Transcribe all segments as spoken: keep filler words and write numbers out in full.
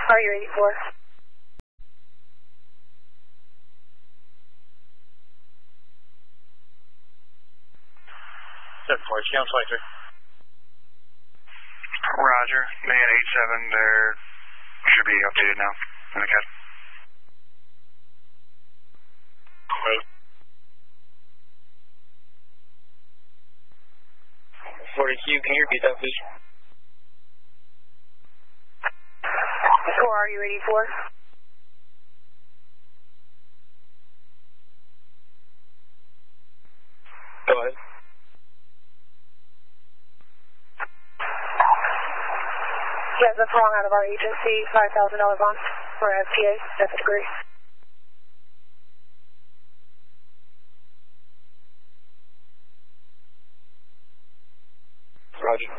are you eighty-four? seven four, Channel twenty-three. Roger. Man eight seven, there should be updated now in the C A D. Wait. forty Q, can you repeat that, please? four are you eighty-four? Go ahead. Yes, that's wrong out of our agency, five thousand dollar bond for F T A, F degree. Roger.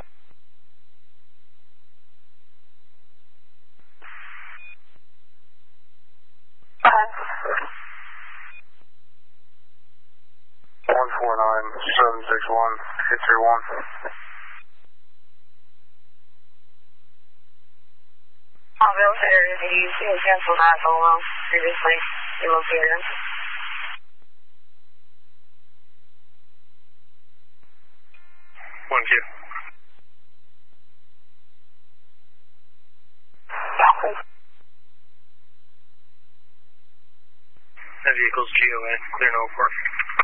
Uh, one four nine seven six one eight three one. I'll be able to area that you see canceled that solo previously relocated. one Q. That vehicle's G O A, clear no port.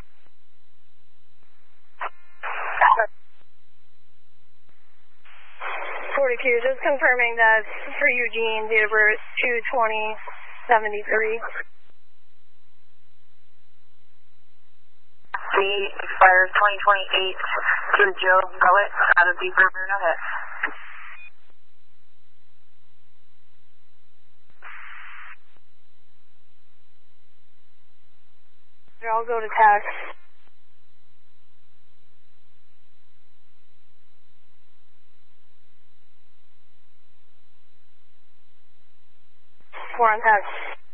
forty-two, just confirming that for Eugene, date of birth two twenty seventy-three. The expires twenty twenty-eight to Joe Gullett out of Deep River, no hit. I'll go to tax. Four on tax.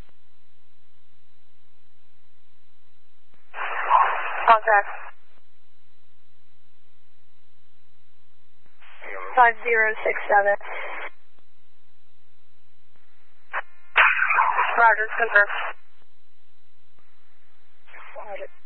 Contact. Five zero six seven. Roger, confirm. Roger.